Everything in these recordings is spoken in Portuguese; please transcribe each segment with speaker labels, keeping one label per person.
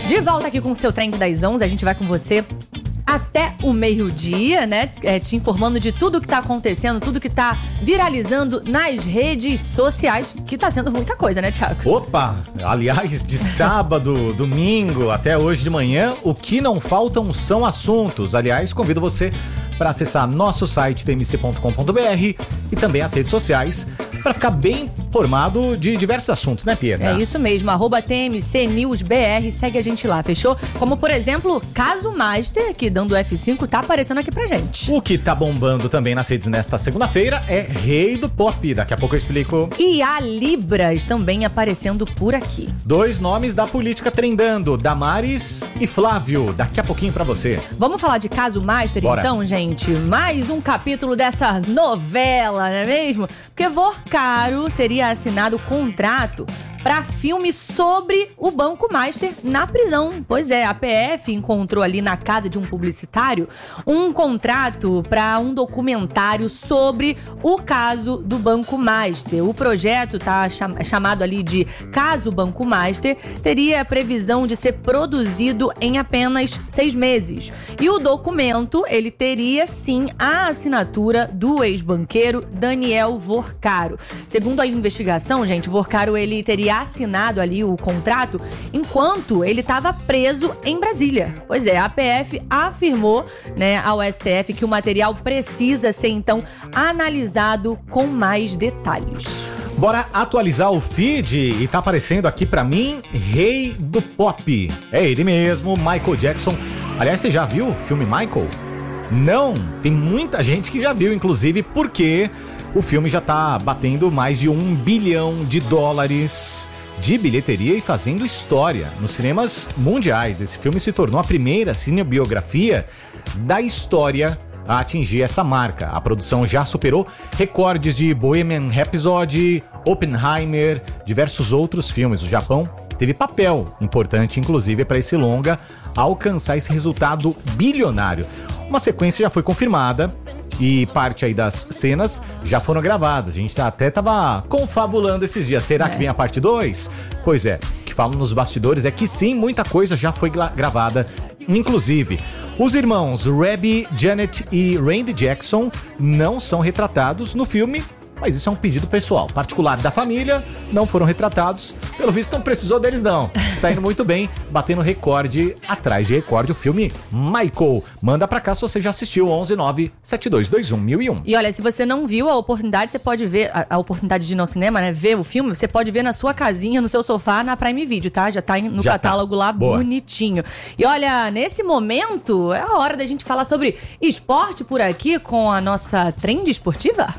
Speaker 1: De volta aqui com o seu Trend das 11, a gente vai com você até o meio-dia, né? Te informando de tudo que tá acontecendo, tudo que tá viralizando nas redes sociais, que tá sendo muita coisa, né, Thiago?
Speaker 2: Opa! Aliás, de sábado, domingo até hoje de manhã, o que não faltam são assuntos. Aliás, convido você para acessar nosso site tmc.com.br e também as redes sociais para ficar bem informado de diversos assuntos, né, Pietra?
Speaker 1: É isso mesmo, @TMCNewsBR, segue a gente lá, fechou? Como, por exemplo, Caso Master, que dando F5 tá aparecendo aqui pra gente.
Speaker 2: O que tá bombando também nas redes nesta segunda-feira é Rei do Pop, daqui a pouco eu explico.
Speaker 1: E a Libras também aparecendo por aqui.
Speaker 2: 2 nomes da política trendando, Damares e Flávio, daqui a pouquinho pra você.
Speaker 1: Vamos falar de Caso Master,
Speaker 2: Bora.
Speaker 1: então, gente? Mais um capítulo dessa novela, não é mesmo? Porque Vorcaro teria assinado contrato para filme sobre o Banco Master na prisão. Pois é, a PF encontrou ali na casa de um publicitário um contrato para um documentário sobre o caso do Banco Master. O projeto tá chamado ali de Caso Banco Master, teria a previsão de ser produzido em apenas 6 meses. E o documento, ele teria sim a assinatura do ex-banqueiro Daniel Vorcaro. Segundo a investigação, gente, Vorcaro ele teria assinado ali o contrato enquanto ele estava preso em Brasília. Pois é, a PF afirmou, né, ao STF que o material precisa ser então analisado com mais detalhes.
Speaker 2: Bora atualizar o feed e tá aparecendo aqui pra mim Rei do Pop. É ele mesmo, Michael Jackson. Aliás, você já viu o filme Michael? Não, tem muita gente que já viu, inclusive porque o filme já tá batendo mais de $1 bilhão de bilheteria e fazendo história nos cinemas mundiais. Esse filme se tornou a primeira cinebiografia da história a atingir essa marca. A produção já superou recordes de Bohemian Rhapsody, Oppenheimer, diversos outros filmes. O Japão teve papel importante, inclusive, para esse longa alcançar esse resultado bilionário. Uma sequência já foi confirmada e parte aí das cenas já foram gravadas. A gente até tava confabulando esses dias. Será que vem a parte 2? Pois é, o que falam nos bastidores é que sim, muita coisa já foi gravada. Inclusive, os irmãos Rebby, Janet e Randy Jackson não são retratados no filme, mas isso é um pedido pessoal, particular da família, não foram retratados. Pelo visto, não precisou deles, não. Tá indo muito bem, batendo recorde atrás de recorde o filme Michael. Manda pra cá se você já assistiu, 11-9-7221-1001.
Speaker 1: E olha, se você não viu a oportunidade, você pode ver, a oportunidade de ir no cinema, né, ver o filme, você pode ver na sua casinha, no seu sofá, na Prime Video, tá? Já tá no catálogo lá, boa, bonitinho. E olha, nesse momento, é a hora da gente falar sobre esporte por aqui com a nossa Trend Esportiva.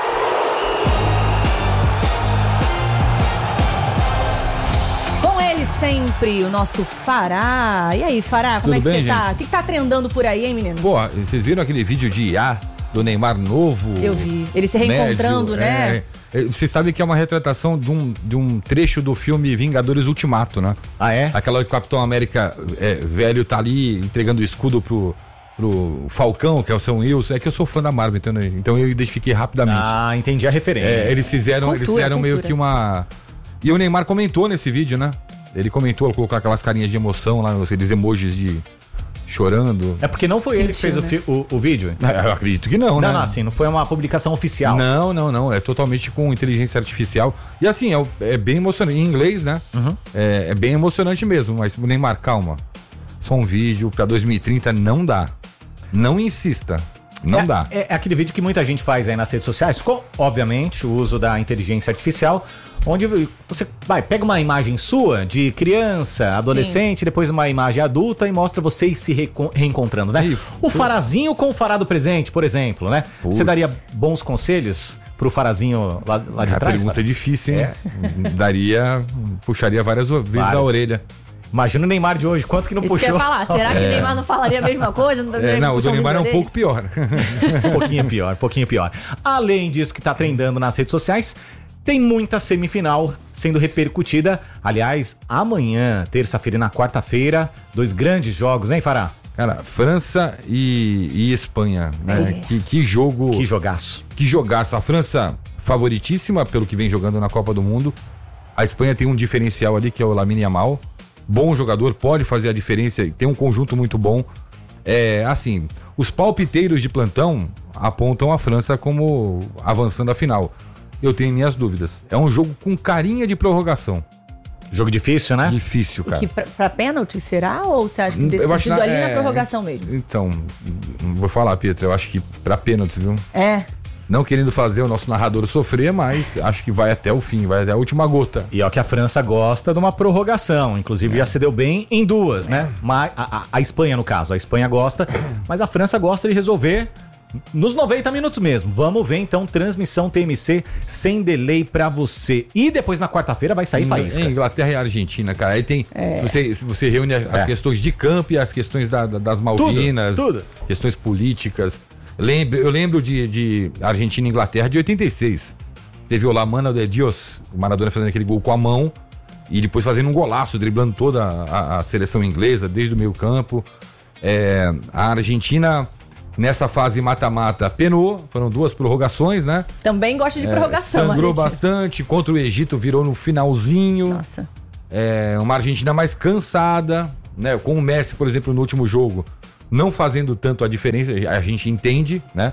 Speaker 1: Sempre o nosso Fará. E aí, Fará, como
Speaker 3: Tudo
Speaker 1: é que
Speaker 3: bem,
Speaker 1: você tá?
Speaker 3: gente?
Speaker 1: O que tá trendando por aí, hein, menino?
Speaker 3: Pô, vocês viram aquele vídeo de IA do Neymar novo?
Speaker 1: Eu vi. Ele se reencontrando,
Speaker 3: médio,
Speaker 1: né?
Speaker 3: Vocês sabem que é uma retratação de um trecho do filme Vingadores Ultimato, né?
Speaker 2: Ah, é?
Speaker 3: Aquela que o Capitão América velho tá ali entregando o escudo pro Falcão, que é o Sam Wilson. É que eu sou fã da Marvel, então eu identifiquei rapidamente.
Speaker 2: Ah, entendi a referência.
Speaker 3: Eles fizeram meio que uma... E o Neymar comentou nesse vídeo, né? Ele comentou, colocou aquelas carinhas de emoção lá, aqueles emojis de chorando.
Speaker 2: É porque não foi ele que fez o vídeo?
Speaker 3: Eu acredito que não, né?
Speaker 2: Não, assim, não foi uma publicação oficial.
Speaker 3: Não. É totalmente com inteligência artificial. E assim, é bem emocionante. Em inglês, né?
Speaker 2: Uhum.
Speaker 3: É bem emocionante mesmo. Mas, Neymar, calma. Só um vídeo pra 2030 não dá. Não insista. Não dá.
Speaker 2: É aquele vídeo que muita gente faz aí nas redes sociais, com, obviamente, o uso da inteligência artificial, onde você pega uma imagem sua de criança, adolescente, depois uma imagem adulta e mostra vocês se reencontrando, né? O Farazinho com o Fará do presente, por exemplo, né? Você daria bons conselhos pro Farazinho lá de trás?
Speaker 3: A pergunta é difícil, hein? Puxaria várias vezes a orelha.
Speaker 2: Imagina o Neymar de hoje, quanto que não puxou.
Speaker 1: Isso que eu ia falar, será que o Neymar não falaria a mesma coisa?
Speaker 3: Não, o do Neymar é um pouco pior.
Speaker 2: Um pouquinho pior. Além disso que tá trendando nas redes sociais, tem muita semifinal sendo repercutida. Aliás, amanhã, terça-feira e na quarta-feira, 2 grandes jogos, hein, Fará?
Speaker 3: Cara, França e Espanha, né? Que jogo...
Speaker 2: Que jogaço.
Speaker 3: Que jogaço. A França favoritíssima pelo que vem jogando na Copa do Mundo. A Espanha tem um diferencial ali que é o Lamine Yamal. bom jogador, pode fazer a diferença, tem um conjunto muito bom. Assim, os palpiteiros de plantão apontam a França como avançando a final. Eu tenho minhas dúvidas. É um jogo com carinha de prorrogação.
Speaker 2: Jogo difícil, né?
Speaker 3: Difícil, cara.
Speaker 1: E que pra pênalti será? Ou você acha que decidido ali na prorrogação mesmo?
Speaker 3: Então, vou falar, Pietro, eu acho que pra pênalti, viu? Não querendo fazer o nosso narrador sofrer, mas acho que vai até o fim, vai até a última gota.
Speaker 2: E ó que a França gosta de uma prorrogação, inclusive já se deu bem em duas, né? Mas a Espanha, no caso, a Espanha gosta, mas a França gosta de resolver nos 90 minutos mesmo. Vamos ver então, transmissão TMC sem delay pra você. E depois na quarta-feira vai sair faísca.
Speaker 3: Inglaterra e Argentina, cara. Aí tem. Você reúne as questões de campo e as questões das Malvinas, tudo. Questões políticas. Eu lembro de Argentina e Inglaterra de 86. Teve o La Mano de Dios, o Maradona fazendo aquele gol com a mão e depois fazendo um golaço, driblando toda a seleção inglesa desde o meio campo. A Argentina, nessa fase mata-mata, penou, foram 2 prorrogações, né?
Speaker 1: Também gosta de prorrogação.
Speaker 3: Sangrou bastante, contra o Egito virou no finalzinho.
Speaker 1: Nossa.
Speaker 3: Uma Argentina mais cansada, né? Com o Messi, por exemplo, no último jogo, não fazendo tanto a diferença, a gente entende, né?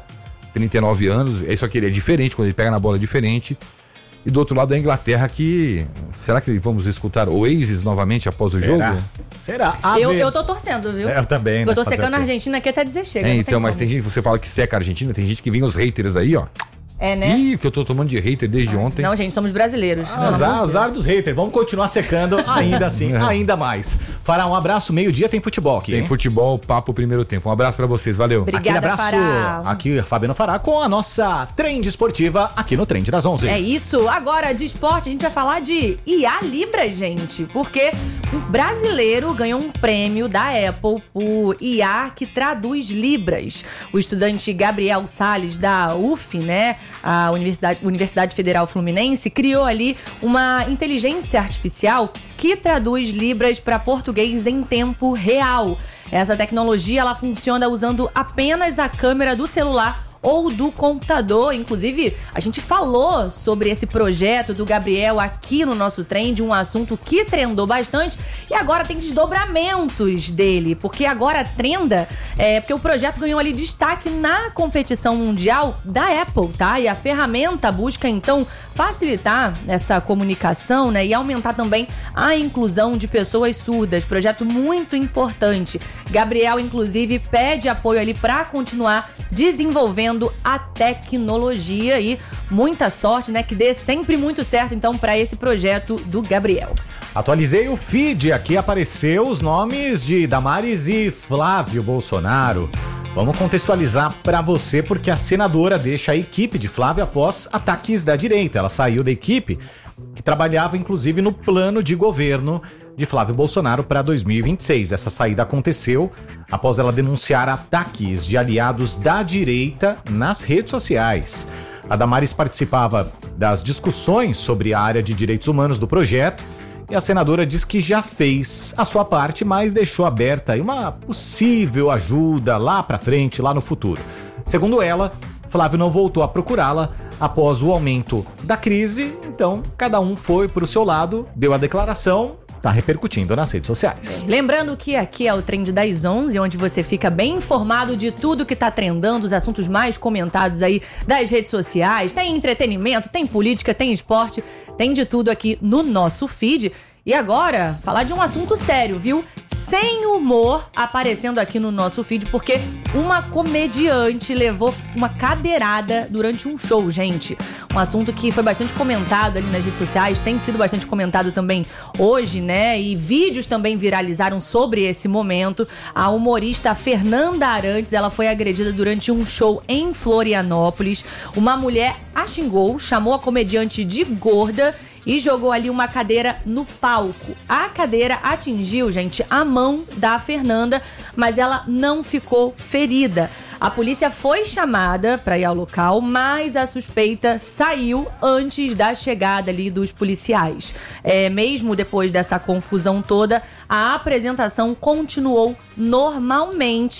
Speaker 3: 39 anos, isso aqui é diferente, quando ele pega na bola é diferente. E do outro lado a Inglaterra, que... Será que vamos escutar Oasis novamente após o jogo?
Speaker 2: Será?
Speaker 1: Eu tô torcendo, viu?
Speaker 2: Eu também, né?
Speaker 1: Eu tô secando a Argentina aqui até dizer chega.
Speaker 3: Então, mas tem gente, você fala que seca a Argentina, tem gente que vem os haters aí, ó.
Speaker 1: Né?
Speaker 3: Ih, que eu tô tomando de hater desde ontem.
Speaker 1: Não, gente, somos brasileiros.
Speaker 2: Azar dos haters. Vamos continuar secando ainda assim, ainda mais. Fará um abraço, meio-dia tem futebol aqui.
Speaker 3: Tem futebol, papo primeiro tempo. Um abraço pra vocês, valeu.
Speaker 1: Obrigada,
Speaker 2: aquele abraço.
Speaker 1: Fará.
Speaker 2: Aqui, Fabiano Fará, com a nossa Trend Esportiva aqui no Trend das 11.
Speaker 1: É isso. Agora, de esporte, a gente vai falar de IA Libras, gente. Porque um brasileiro ganhou um prêmio da Apple por IA que traduz Libras. O estudante Gabriel Salles, da UF, né? A Universidade Federal Fluminense, criou ali uma inteligência artificial que traduz Libras para português em tempo real. Essa tecnologia ela funciona usando apenas a câmera do celular ou do computador. Inclusive, a gente falou sobre esse projeto do Gabriel aqui no nosso Trend, um assunto que trendou bastante e agora tem desdobramentos dele, porque agora trenda, porque o projeto ganhou ali destaque na competição mundial da Apple, tá? E a ferramenta busca, então, facilitar essa comunicação, né? E aumentar também a inclusão de pessoas surdas. Projeto muito importante. Gabriel, inclusive, pede apoio ali para continuar desenvolvendo a tecnologia e muita sorte, né? Que dê sempre muito certo, então, para esse projeto do Gabriel.
Speaker 2: Atualizei o feed, aqui apareceu os nomes de Damares e Flávio Bolsonaro. Vamos contextualizar para você, porque a senadora deixa a equipe de Flávio após ataques da direita. Ela saiu da equipe que trabalhava, inclusive, no plano de governo de Flávio Bolsonaro para 2026. Essa saída aconteceu após ela denunciar ataques de aliados da direita nas redes sociais. A Damares participava das discussões sobre a área de direitos humanos do projeto e a senadora diz que já fez a sua parte, mas deixou aberta aí uma possível ajuda lá para frente, lá no futuro. Segundo ela, Flávio não voltou a procurá-la após o aumento da crise, então cada um foi para o seu lado, deu a declaração, tá repercutindo nas redes sociais.
Speaker 1: Lembrando que aqui é o Trend das 11, onde você fica bem informado de tudo que tá trendando, os assuntos mais comentados aí das redes sociais. Tem entretenimento, tem política, tem esporte, tem de tudo aqui no nosso feed. E agora, falar de um assunto sério, viu? Sem humor aparecendo aqui no nosso feed, porque uma comediante levou uma cadeirada durante um show, gente. Um assunto que foi bastante comentado ali nas redes sociais, tem sido bastante comentado também hoje, né? E vídeos também viralizaram sobre esse momento. A humorista Fernanda Arantes, ela foi agredida durante um show em Florianópolis. Uma mulher a xingou, chamou a comediante de gorda e jogou ali uma cadeira no palco. A cadeira atingiu, gente, a mão da Fernanda, mas ela não ficou ferida. A polícia foi chamada para ir ao local, mas a suspeita saiu antes da chegada ali dos policiais. Mesmo depois dessa confusão toda, a apresentação continuou normalmente,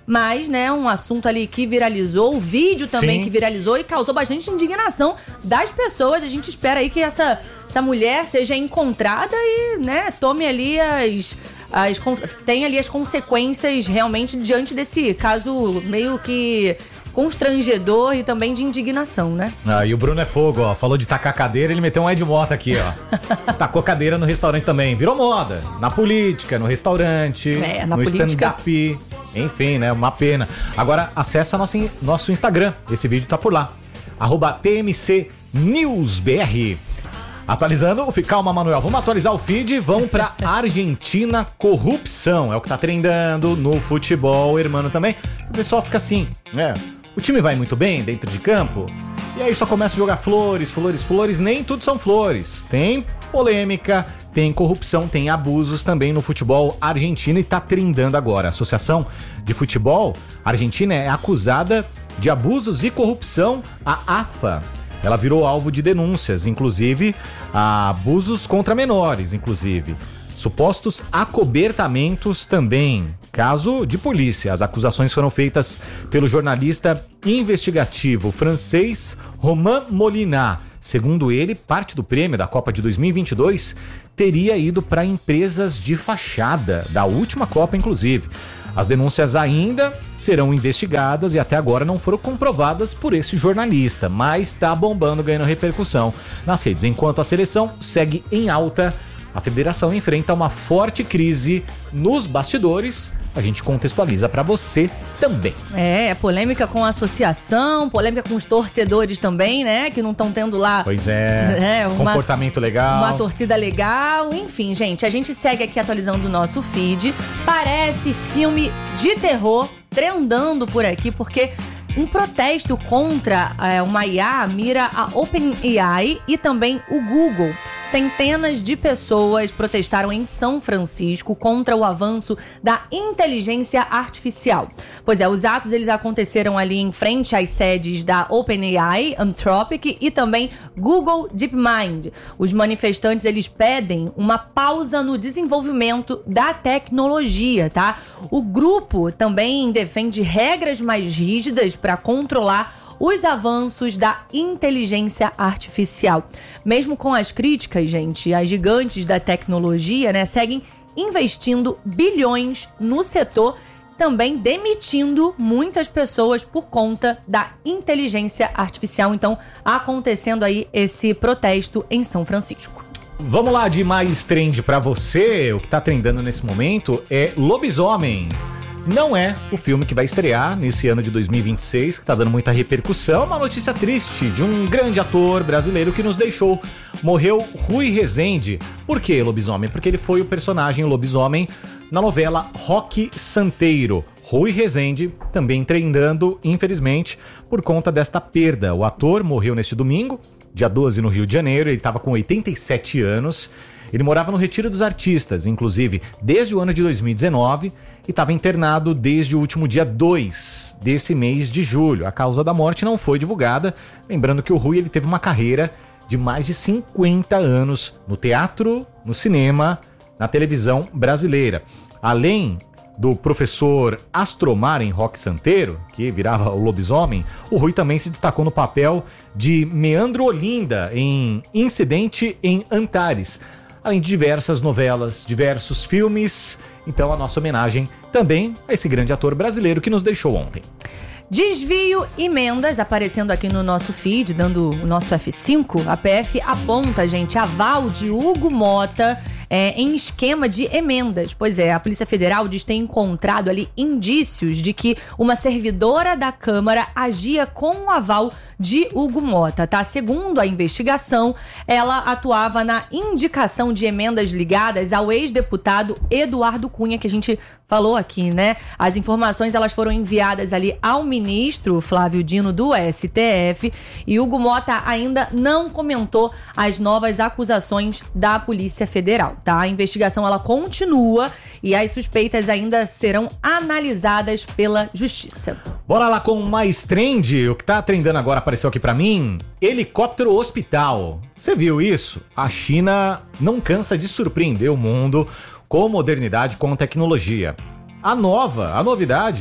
Speaker 1: mas, né, um assunto ali que viralizou, o vídeo também
Speaker 2: Sim.
Speaker 1: que viralizou e causou bastante indignação das pessoas. A gente espera aí que essa mulher seja encontrada e, né, tome ali tem ali as consequências realmente diante desse caso meio que constrangedor e também de indignação, né?
Speaker 2: E o Bruno é fogo, ó. Falou de tacar cadeira, ele meteu um Ed Mota aqui, ó. Tacou cadeira no restaurante também. Virou moda. Na política, no restaurante,
Speaker 1: na
Speaker 2: no
Speaker 1: política.
Speaker 2: stand-up. Enfim, né? Uma pena. Agora, acessa nosso Instagram. Esse vídeo tá por lá. @TMCNewsBR. Atualizando, calma, Manuel. Vamos atualizar o feed. Vamos pra Argentina, corrupção. É o que tá trendando no futebol, irmão, também. O pessoal fica assim, né? O time vai muito bem dentro de campo. E aí só começa a jogar flores, flores, flores. Nem tudo são flores. Tem polêmica, tem corrupção, tem abusos também no futebol argentino e tá trendando agora. A Associação de Futebol Argentina é acusada de abusos e corrupção, a AFA. Ela virou alvo de denúncias, inclusive abusos contra menores, inclusive. Supostos acobertamentos também. Caso de polícia. As acusações foram feitas pelo jornalista investigativo francês Romain Molina. Segundo ele, parte do prêmio da Copa de 2022 teria ido para empresas de fachada, da última Copa, inclusive. As denúncias ainda serão investigadas e até agora não foram comprovadas por esse jornalista, mas está bombando, ganhando repercussão nas redes. Enquanto a seleção segue em alta, a federação enfrenta uma forte crise nos bastidores. A gente contextualiza para você também.
Speaker 1: Polêmica com a associação, polêmica com os torcedores também, né? Que não estão tendo lá...
Speaker 2: Pois comportamento legal.
Speaker 1: Uma torcida legal. Enfim, gente, a gente segue aqui atualizando o nosso feed. Parece filme de terror trendando por aqui, porque um protesto contra uma IA mira a OpenAI e também o Google. Centenas de pessoas protestaram em São Francisco contra o avanço da inteligência artificial. Pois é, os atos eles aconteceram ali em frente às sedes da OpenAI, Anthropic e também Google DeepMind. Os manifestantes eles pedem uma pausa no desenvolvimento da tecnologia, tá? O grupo também defende regras mais rígidas para controlar os avanços da inteligência artificial. Mesmo com as críticas, gente, as gigantes da tecnologia, né, seguem investindo bilhões no setor, também demitindo muitas pessoas por conta da inteligência artificial. Então, acontecendo aí esse protesto em São Francisco.
Speaker 2: Vamos lá de mais trend pra você. O que tá trendando nesse momento é Lobisomem. Não é o filme que vai estrear nesse ano de 2026, que tá dando muita repercussão. Uma notícia triste de um grande ator brasileiro que nos deixou. Morreu Rui Rezende. Por que Lobisomem? Porque ele foi o personagem Lobisomem na novela Roque Santeiro. Rui Rezende também treinando, infelizmente, por conta desta perda. O ator morreu neste domingo, dia 12, no Rio de Janeiro. Ele estava com 87 anos. Ele morava no Retiro dos Artistas, inclusive, desde o ano de 2019 e estava internado desde o último dia 2 desse mês de julho. A causa da morte não foi divulgada. Lembrando que o Rui ele teve uma carreira de mais de 50 anos no teatro, no cinema, na televisão brasileira. Além do professor Astromar em Roque Santeiro, que virava o Lobisomem, o Rui também se destacou no papel de Meandro Olinda em Incidente em Antares, além de diversas novelas, diversos filmes. Então a nossa homenagem também a esse grande ator brasileiro que nos deixou ontem.
Speaker 1: Desvio e emendas aparecendo aqui no nosso feed, dando o nosso F5. A PF aponta, gente, aval de Hugo Mota em esquema de emendas. Pois é, a Polícia Federal diz ter encontrado ali indícios de que uma servidora da Câmara agia com o aval de Hugo Mota, tá? Segundo a investigação, ela atuava na indicação de emendas ligadas ao ex-deputado Eduardo Cunha, que a gente falou aqui, né? As informações, elas foram enviadas ali ao ministro Flávio Dino do STF e Hugo Mota ainda não comentou as novas acusações da Polícia Federal, tá? A investigação, ela continua e as suspeitas ainda serão analisadas pela Justiça.
Speaker 2: Bora lá com mais trend. O que tá trendando agora apareceu aqui pra mim. Helicóptero hospital. Você viu isso? A China não cansa de surpreender o mundo com modernidade, com tecnologia. A novidade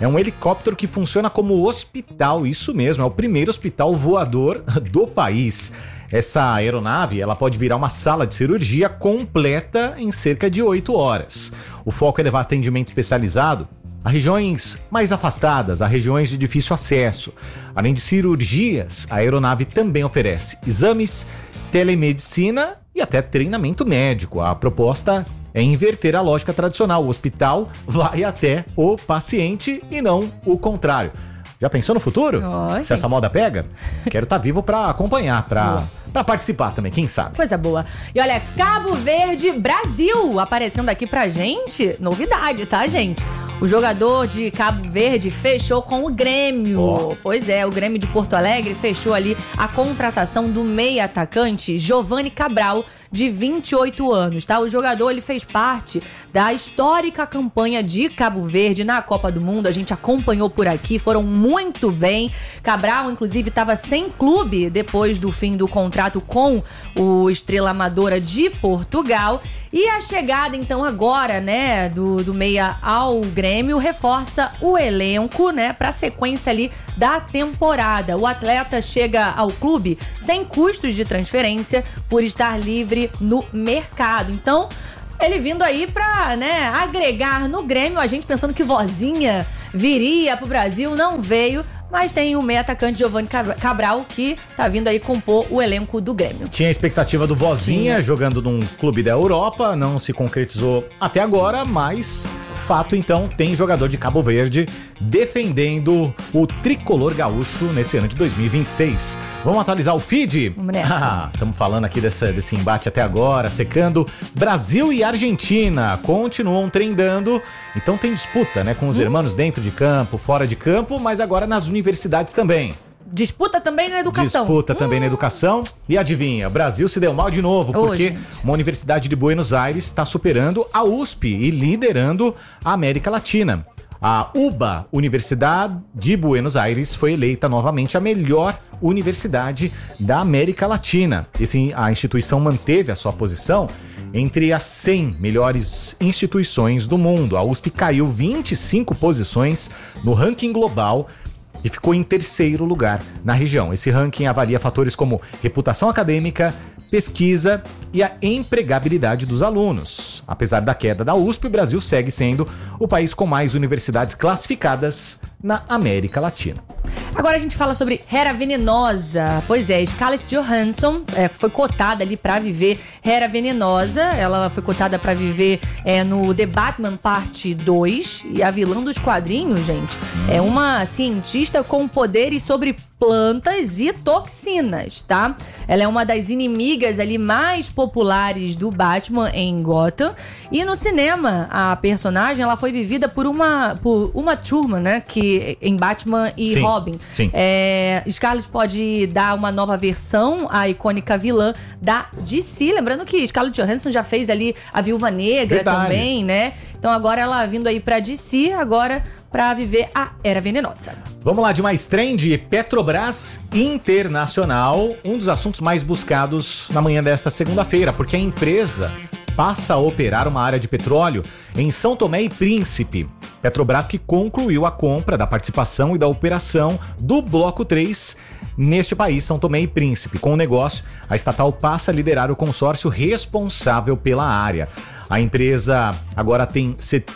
Speaker 2: É um helicóptero que funciona como hospital, isso mesmo, é o primeiro hospital voador do país. Essa aeronave, ela pode virar uma sala de cirurgia completa em cerca de 8 horas. O foco é levar atendimento especializado a regiões mais afastadas, a regiões de difícil acesso. Além de cirurgias, a aeronave também oferece exames, telemedicina e até treinamento médico. A proposta é inverter a lógica tradicional. O hospital vai até o paciente e não o contrário. Já pensou no futuro? Se essa moda pega? Quero estar vivo para acompanhar, para participar também, quem sabe?
Speaker 1: Coisa boa. E olha, Cabo Verde, Brasil, aparecendo aqui pra gente. Novidade, tá, gente? O jogador de Cabo Verde fechou com o Grêmio. Pois é, o Grêmio de Porto Alegre fechou ali a contratação do meia atacante Giovanni Cabral, de 28 anos, tá? O jogador, ele fez parte da histórica campanha de Cabo Verde na Copa do Mundo. A gente acompanhou por aqui, foram muito bem. Cabral, inclusive, estava sem clube depois do fim do contrato com o Estrela Amadora de Portugal. E a chegada, então, agora, né, do meia ao Grêmio, reforça o elenco, né, pra sequência ali da temporada. O atleta chega ao clube sem custos de transferência por estar livre no mercado. Então, ele vindo aí pra, né, agregar no Grêmio, a gente pensando que Vozinha viria pro Brasil, não veio, mas tem o meia atacante Giovanni Cabral que tá vindo aí compor o elenco do Grêmio.
Speaker 2: Tinha a expectativa do Vozinha jogando num clube da Europa, não se concretizou até agora, mas fato então, tem jogador de Cabo Verde defendendo o tricolor gaúcho nesse ano de 2026. Vamos atualizar o feed?
Speaker 1: Vamos nessa.
Speaker 2: Estamos falando aqui desse embate até agora, secando. Brasil e Argentina continuam trendando. Então tem disputa, né, com os irmãos dentro de campo, fora de campo, mas agora nas universidades também.
Speaker 1: Disputa também na educação.
Speaker 2: Disputa também na educação. E adivinha, o Brasil se deu mal de novo, porque uma universidade de Buenos Aires está superando a USP e liderando a América Latina. A UBA, Universidade de Buenos Aires, foi eleita novamente a melhor universidade da América Latina. A instituição manteve a sua posição entre as 100 melhores instituições do mundo. A USP caiu 25 posições no ranking global e ficou em terceiro lugar na região. Esse ranking avalia fatores como reputação acadêmica, pesquisa e a empregabilidade dos alunos. Apesar da queda da USP, o Brasil segue sendo o país com mais universidades classificadas na América Latina.
Speaker 1: Agora a gente fala sobre Hera Venenosa. Pois é, Scarlett Johansson foi cotada ali pra viver Hera Venenosa. Ela foi cotada pra viver no The Batman Parte 2. E a vilã dos quadrinhos, gente, é uma cientista com poderes sobre plantas e toxinas, tá? Ela é uma das inimigas ali mais populares do Batman em Gotham. E no cinema, a personagem, ela foi vivida por uma Thurman, né? Que em Batman e Robin.
Speaker 2: Sim.
Speaker 1: Scarlett pode dar uma nova versão à icônica vilã da DC. Lembrando que Scarlett Johansson já fez ali a Viúva Negra também, né? Então agora ela vindo aí pra DC, agora pra viver a Hera Venenosa.
Speaker 2: Vamos lá de mais trend, Petrobras Internacional, um dos assuntos mais buscados na manhã desta segunda-feira, porque a empresa passa a operar uma área de petróleo em São Tomé e Príncipe. Petrobras que concluiu a compra da participação e da operação do Bloco 3 neste país, São Tomé e Príncipe. Com o negócio, a estatal passa a liderar o consórcio responsável pela área. A empresa agora tem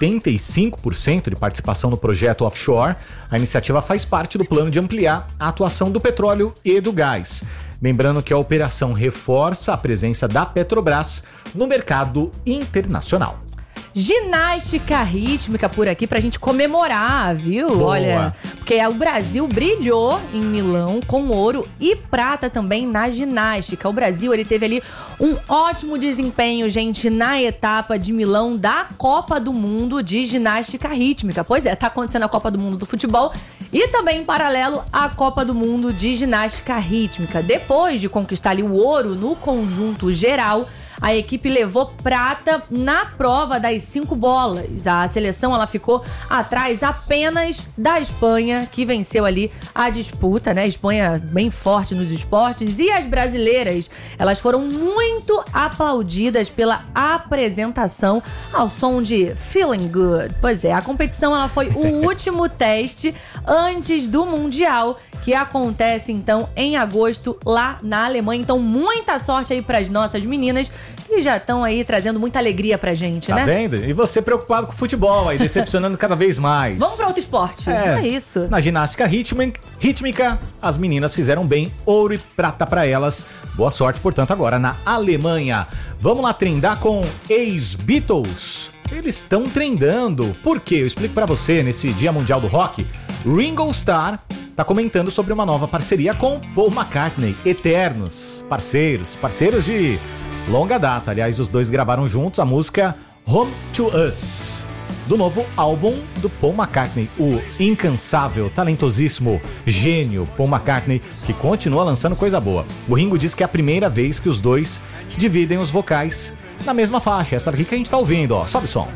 Speaker 2: 75% de participação no projeto offshore. A iniciativa faz parte do plano de ampliar a atuação do petróleo e do gás. Lembrando que a operação reforça a presença da Petrobras no mercado internacional.
Speaker 1: Ginástica rítmica por aqui pra gente comemorar, viu?
Speaker 2: Boa.
Speaker 1: Olha, porque o Brasil brilhou em Milão com ouro e prata também na ginástica. O Brasil, ele teve ali um ótimo desempenho, gente, na etapa de Milão da Copa do Mundo de ginástica rítmica. Pois é, tá acontecendo a Copa do Mundo do futebol e também em paralelo a Copa do Mundo de ginástica rítmica. Depois de conquistar ali o ouro no conjunto geral, a equipe levou prata na prova das 5 bolas. A seleção ela ficou atrás apenas da Espanha, que venceu ali a disputa, né? A Espanha bem forte nos esportes. E as brasileiras, elas foram muito aplaudidas pela apresentação ao som de Feeling Good. Pois é, a competição ela foi o último teste antes do Mundial, que acontece então em agosto lá na Alemanha. Então muita sorte aí pras nossas meninas que já estão aí trazendo muita alegria pra gente, né?
Speaker 2: Tá vendo? E você preocupado com o futebol aí, decepcionando cada vez mais.
Speaker 1: Vamos pra outro esporte, é isso.
Speaker 2: Na ginástica rítmica, as meninas fizeram bem, ouro e prata pra elas. Boa sorte, portanto, agora na Alemanha. Vamos lá trendar com ex-Beatles. Eles estão trendando. Por quê? Eu explico pra você nesse Dia Mundial do Rock. Ringo Starr tá comentando sobre uma nova parceria com Paul McCartney. Eternos parceiros de longa data. Aliás, os dois gravaram juntos a música Home to Us, do novo álbum do Paul McCartney, o incansável, talentosíssimo gênio Paul McCartney, que continua lançando coisa boa. O Ringo diz que é a primeira vez que os dois dividem os vocais na mesma faixa, essa daqui que a gente tá ouvindo, ó. Sobe o som.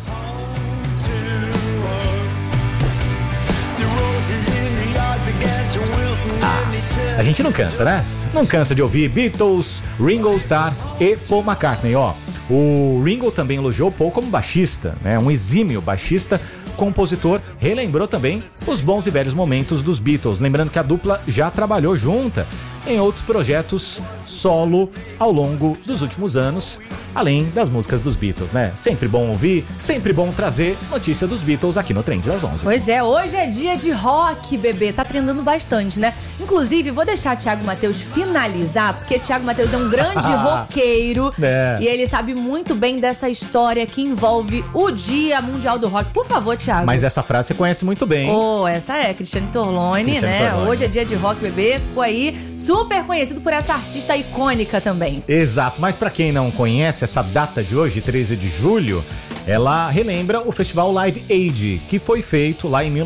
Speaker 2: A gente não cansa, né? Não cansa de ouvir Beatles, Ringo Starr e Paul McCartney, ó. O Ringo também elogiou o Paul como baixista, né? Um exímio baixista, compositor, relembrou também os bons e velhos momentos dos Beatles, lembrando que a dupla já trabalhou junta em outros projetos solo ao longo dos últimos anos, além das músicas dos Beatles, né? Sempre bom ouvir, sempre bom trazer notícia dos Beatles aqui no Trend das 11.
Speaker 1: Pois é, hoje é dia de rock, bebê. Tá trendando bastante, né? Inclusive, vou deixar Thiago Matheus finalizar, porque Thiago Matheus é um grande roqueiro e ele sabe muito bem dessa história que envolve o Dia Mundial do Rock. Por favor, Thiago.
Speaker 2: Mas essa frase você conhece muito bem.
Speaker 1: Oh, essa é Cristiane Torlone, né? Torlone. Hoje é dia de rock, bebê. Ficou aí super conhecido por essa artista icônica também.
Speaker 2: Exato, mas pra quem não conhece, essa data de hoje, 13 de julho, ela relembra o festival Live Aid, que foi feito lá em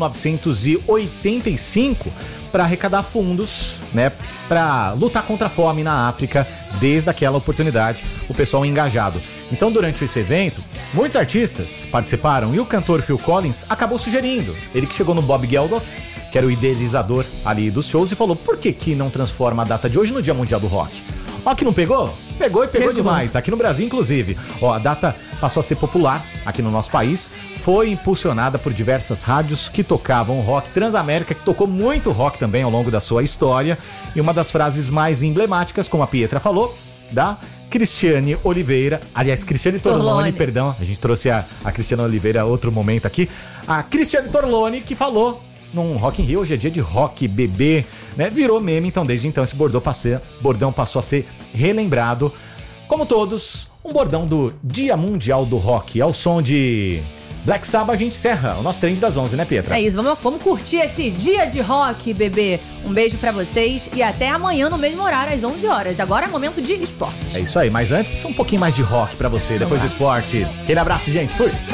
Speaker 2: 1985 para arrecadar fundos, né, para lutar contra a fome na África. Desde aquela oportunidade, o pessoal engajado. Então, durante esse evento, muitos artistas participaram e o cantor Phil Collins acabou sugerindo. Ele que chegou no Bob Geldof, que era o idealizador ali dos shows, e falou: por que não transforma a data de hoje no Dia Mundial do Rock? Ó, que não pegou? Pegou demais, aqui no Brasil inclusive. Ó, a data passou a ser popular aqui no nosso país, foi impulsionada por diversas rádios que tocavam rock. Transamérica, que tocou muito rock também ao longo da sua história, e uma das frases mais emblemáticas, como a Pietra falou, da Cristiane Oliveira, aliás, Cristiane Torlone, perdão, a gente trouxe a Cristiane Oliveira outro momento aqui, a Cristiane Torlone, que falou num Rock in Rio: hoje é dia de rock, bebê, né? Virou meme, então desde então esse bordão passou a ser relembrado. Como todos, um bordão do Dia Mundial do Rock. Ao som de Black Sabbath, a gente encerra o nosso Trend das 11, né, Pietra?
Speaker 1: É isso, vamos curtir esse dia de rock, bebê. Um beijo pra vocês e até amanhã no mesmo horário, às 11 horas. Agora é momento de esporte.
Speaker 2: É isso aí, mas antes, um pouquinho mais de rock pra você, depois do esporte. Aquele abraço, gente. Fui!